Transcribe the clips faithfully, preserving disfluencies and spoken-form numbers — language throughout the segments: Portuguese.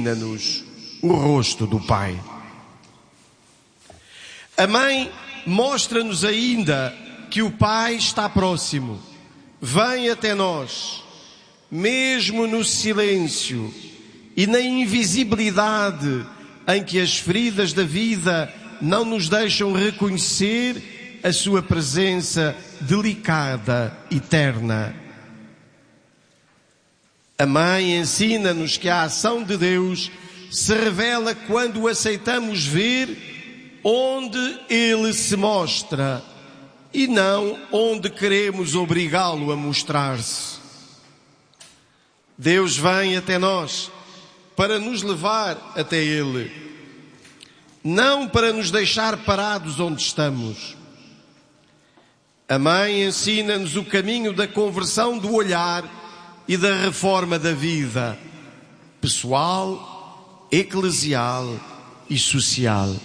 ensina-nos o rosto do Pai. A mãe mostra-nos ainda que o Pai está próximo, vem até nós, mesmo no silêncio e na invisibilidade em que as feridas da vida não nos deixam reconhecer a sua presença delicada e terna. A mãe ensina-nos que a ação de Deus se revela quando aceitamos ver onde Ele se mostra e não onde queremos obrigá-lo a mostrar-se. Deus vem até nós para nos levar até Ele, não para nos deixar parados onde estamos. A mãe ensina-nos o caminho da conversão do olhar e da reforma da vida, pessoal, eclesial e social.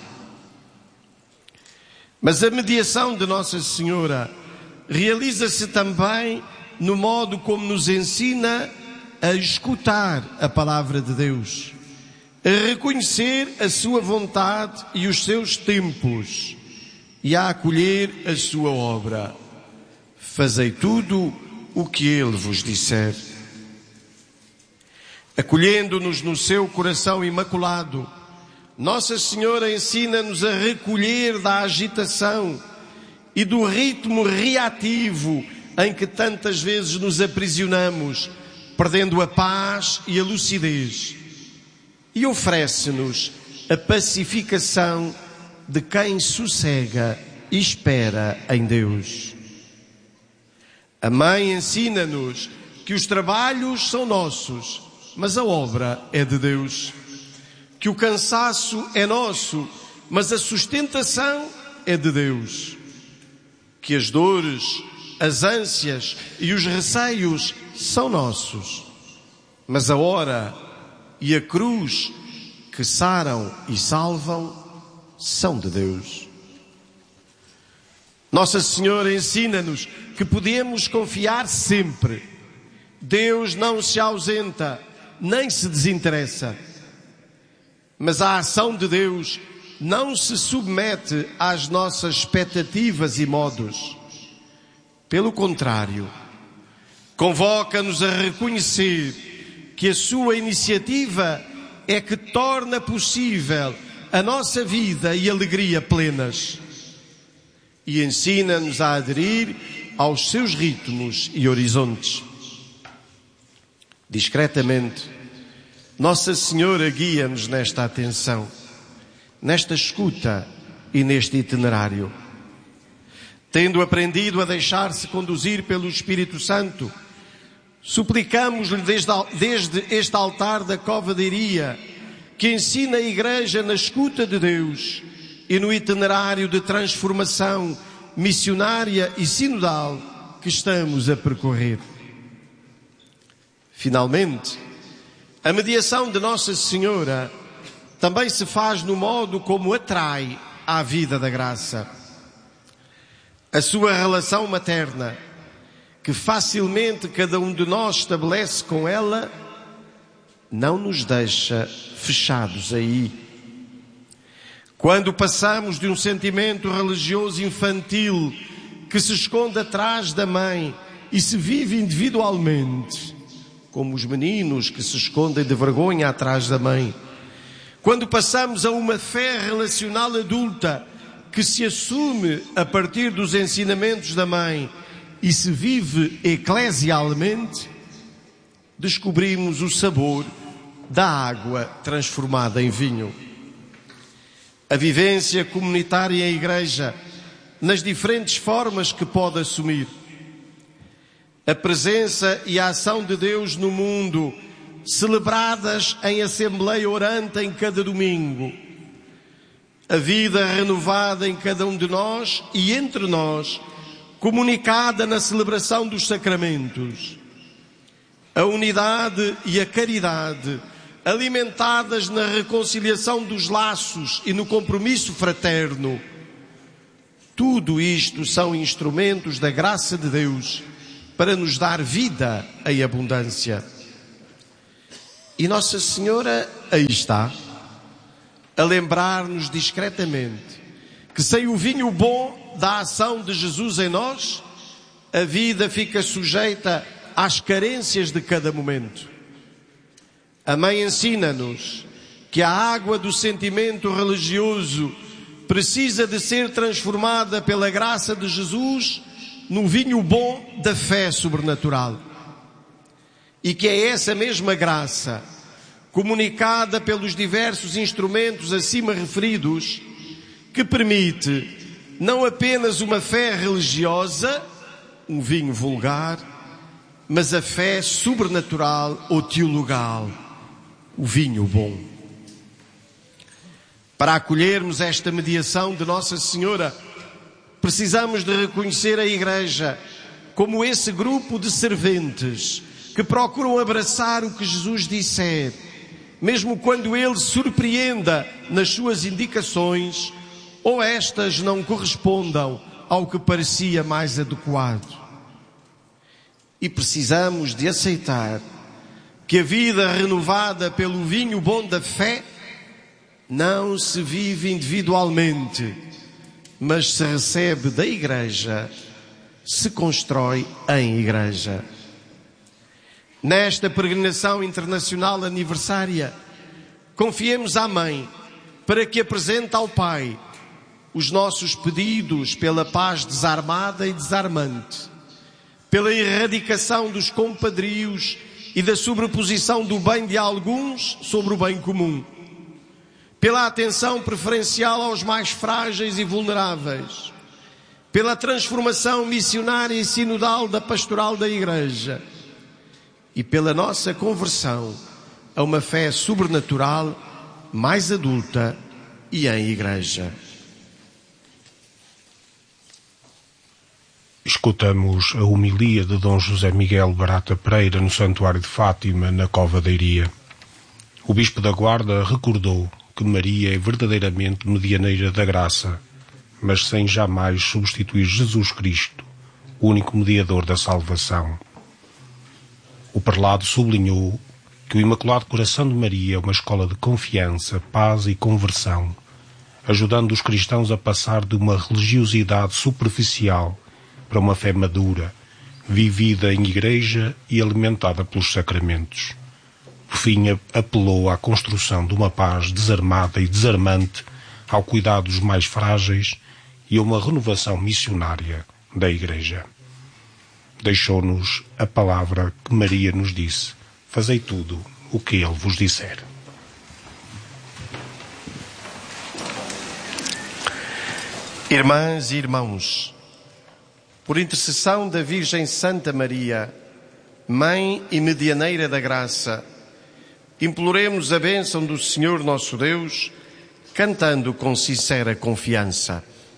Mas a mediação de Nossa Senhora realiza-se também no modo como nos ensina a escutar a palavra de Deus, a reconhecer a sua vontade e os seus tempos e a acolher a sua obra. Fazei tudo o que Ele vos disser. Acolhendo-nos no seu coração imaculado, Nossa Senhora ensina-nos a recolher da agitação e do ritmo reativo em que tantas vezes nos aprisionamos, perdendo a paz e a lucidez, e oferece-nos a pacificação de quem sossega e espera em Deus. A Mãe ensina-nos que os trabalhos são nossos, mas a obra é de Deus. Que o cansaço é nosso, mas a sustentação é de Deus. Que as dores, as ânsias e os receios são nossos, mas a hora e a cruz que saram e salvam são de Deus. Nossa Senhora ensina-nos que podemos confiar sempre. Deus não se ausenta, nem se desinteressa. Mas a ação de Deus não se submete às nossas expectativas e modos. Pelo contrário, convoca-nos a reconhecer que a sua iniciativa é que torna possível a nossa vida e alegria plenas. E ensina-nos a aderir aos seus ritmos e horizontes. Discretamente, Nossa Senhora guia-nos nesta atenção, nesta escuta e neste itinerário. Tendo aprendido a deixar-se conduzir pelo Espírito Santo, suplicamos-lhe desde, desde este altar da Cova de Iria, que ensina a Igreja na escuta de Deus e no itinerário de transformação missionária e sinodal que estamos a percorrer. Finalmente, a mediação de Nossa Senhora também se faz no modo como atrai à vida da graça. A sua relação materna, que facilmente cada um de nós estabelece com ela, não nos deixa fechados aí. Quando passamos de um sentimento religioso infantil que se esconde atrás da mãe e se vive individualmente, como os meninos que se escondem de vergonha atrás da mãe, quando passamos a uma fé relacional adulta que se assume a partir dos ensinamentos da mãe e se vive eclesialmente, descobrimos o sabor da água transformada em vinho. A vivência comunitária em Igreja, nas diferentes formas que pode assumir. A presença e a ação de Deus no mundo, celebradas em assembleia orante em cada domingo. A vida renovada em cada um de nós e entre nós, comunicada na celebração dos sacramentos. A unidade e a caridade, alimentadas na reconciliação dos laços e no compromisso fraterno. Tudo isto são instrumentos da graça de Deus para nos dar vida em abundância. E Nossa Senhora aí está, a lembrar-nos discretamente que sem o vinho bom da ação de Jesus em nós, a vida fica sujeita às carências de cada momento. A mãe ensina-nos que a água do sentimento religioso precisa de ser transformada pela graça de Jesus no vinho bom da fé sobrenatural. E que é essa mesma graça, comunicada pelos diversos instrumentos acima referidos, que permite não apenas uma fé religiosa, um vinho vulgar, mas a fé sobrenatural ou teologal, o vinho bom. Para acolhermos esta mediação de Nossa Senhora, precisamos de reconhecer a Igreja como esse grupo de serventes que procuram abraçar o que Jesus disser, mesmo quando Ele surpreenda nas suas indicações ou estas não correspondam ao que parecia mais adequado. E precisamos de aceitar que a vida renovada pelo vinho bom da fé não se vive individualmente, mas se recebe da Igreja, se constrói em Igreja. Nesta peregrinação internacional aniversária, confiemos à Mãe para que apresente ao Pai os nossos pedidos pela paz desarmada e desarmante, pela erradicação dos compadrios e da sobreposição do bem de alguns sobre o bem comum, pela atenção preferencial aos mais frágeis e vulneráveis, pela transformação missionária e sinodal da pastoral da Igreja e pela nossa conversão a uma fé sobrenatural mais adulta e em Igreja. Escutamos a homilia de Dom José Miguel Barata Pereira no Santuário de Fátima, na Cova da Iria. O Bispo da Guarda recordou que Maria é verdadeiramente medianeira da graça, mas sem jamais substituir Jesus Cristo, o único mediador da salvação. O prelado sublinhou que o Imaculado Coração de Maria é uma escola de confiança, paz e conversão, ajudando os cristãos a passar de uma religiosidade superficial para uma fé madura, vivida em igreja e alimentada pelos sacramentos. Por fim, apelou à construção de uma paz desarmada e desarmante, ao cuidado dos mais frágeis e a uma renovação missionária da Igreja. Deixou-nos a palavra que Maria nos disse: fazei tudo o que Ele vos disser. Irmãs e irmãos, por intercessão da Virgem Santa Maria, Mãe e Medianeira da Graça, imploremos a bênção do Senhor nosso Deus, cantando com sincera confiança.